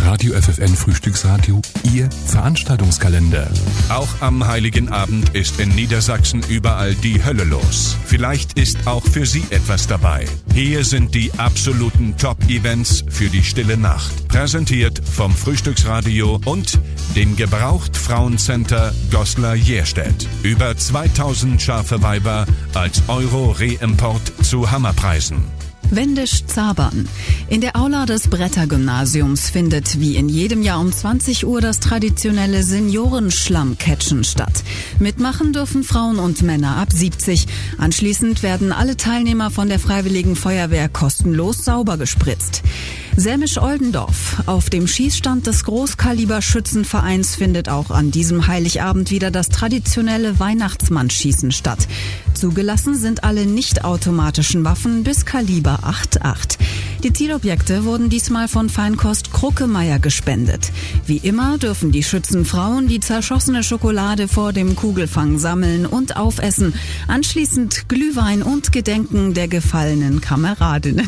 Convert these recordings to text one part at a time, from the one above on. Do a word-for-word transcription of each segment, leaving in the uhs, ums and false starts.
Radio F F N Frühstücksradio, Ihr Veranstaltungskalender. Auch am Heiligen Abend ist in Niedersachsen überall die Hölle los. Vielleicht ist auch für Sie etwas dabei. Hier sind die absoluten Top-Events für die stille Nacht. Präsentiert vom Frühstücksradio und dem Gebraucht-Frauencenter Goslar-Jerstedt. Über zweitausend scharfe Weiber als Euro-Reimport zu Hammerpreisen. Wendisch Zabern. In der Aula des Bretter-Gymnasiums findet wie in jedem Jahr um zwanzig Uhr das traditionelle Seniorenschlammcatchen statt. Mitmachen dürfen Frauen und Männer ab siebzig. Anschließend werden alle Teilnehmer von der Freiwilligen Feuerwehr kostenlos sauber gespritzt. Sämisch-Oldendorf. Auf dem Schießstand des Großkaliber-Schützenvereins findet auch an diesem Heiligabend wieder das traditionelle Weihnachtsmannschießen statt. Zugelassen sind alle nicht-automatischen Waffen bis Kaliber acht Komma acht. Die Zielobjekte wurden diesmal von Feinkost Kruckemeyer gespendet. Wie immer dürfen die Schützenfrauen die zerschossene Schokolade vor dem Kugelfang sammeln und aufessen. Anschließend Glühwein und Gedenken der gefallenen Kameradinnen.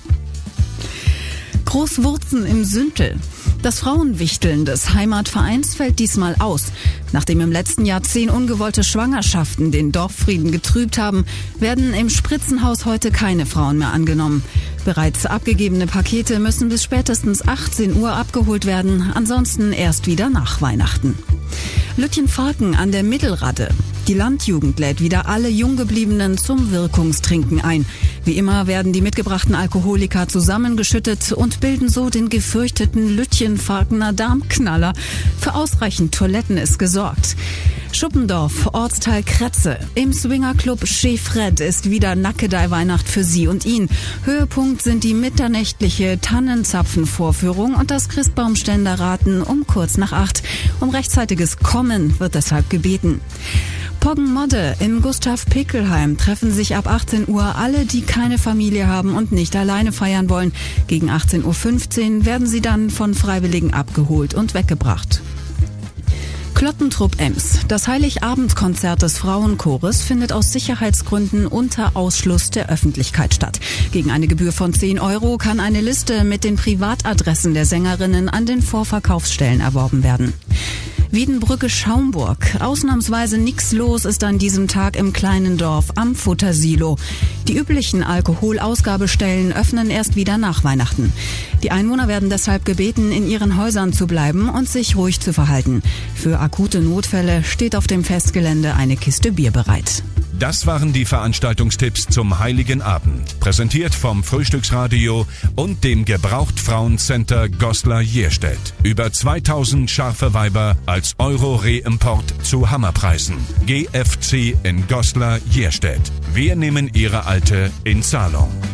Großwurzen im Süntel. Das Frauenwichteln des Heimatvereins fällt diesmal aus. Nachdem im letzten Jahr zehn ungewollte Schwangerschaften den Dorffrieden getrübt haben, werden im Spritzenhaus heute keine Frauen mehr angenommen. Bereits abgegebene Pakete müssen bis spätestens achtzehn Uhr abgeholt werden, ansonsten erst wieder nach Weihnachten. Lütjenfalken an der Mittelradde. Die Landjugend lädt wieder alle Junggebliebenen zum Wirkungstrinken ein. Wie immer werden die mitgebrachten Alkoholiker zusammengeschüttet und bilden so den gefürchteten Lütjenfalkener Darmknaller. Für ausreichend Toiletten ist gesorgt. Schuppendorf, Ortsteil Kretze. Im Swingerclub Chez Fred ist wieder Nackedei-Weihnacht für Sie und ihn. Höhepunkt sind die mitternächtliche Tannenzapfenvorführung und das Christbaumständerraten um kurz nach acht. Um rechtzeitiges Kommen wird deshalb gebeten. Poggenmodde in Gustav-Pekelheim treffen sich ab achtzehn Uhr alle, die keine Familie haben und nicht alleine feiern wollen. Gegen achtzehn Uhr fünfzehn werden sie dann von Freiwilligen abgeholt und weggebracht. Klottentrupp Ems. Das Heiligabendkonzert des Frauenchores findet aus Sicherheitsgründen unter Ausschluss der Öffentlichkeit statt. Gegen eine Gebühr von zehn Euro kann eine Liste mit den Privatadressen der Sängerinnen an den Vorverkaufsstellen erworben werden. Wiedenbrücke-Schaumburg. Ausnahmsweise nix los ist an diesem Tag im kleinen Dorf am Futtersilo. Die üblichen Alkoholausgabestellen öffnen erst wieder nach Weihnachten. Die Einwohner werden deshalb gebeten, in ihren Häusern zu bleiben und sich ruhig zu verhalten. Für akute Notfälle steht auf dem Festgelände eine Kiste Bier bereit. Das waren die Veranstaltungstipps zum Heiligen Abend. Präsentiert vom Frühstücksradio und dem Gebraucht-Frauencenter Goslar-Jerstedt. Über zweitausend scharfe Weiber als Euro-Reimport zu Hammerpreisen. G F C in Goslar-Jerstedt. Wir nehmen Ihre Alte in Zahlung.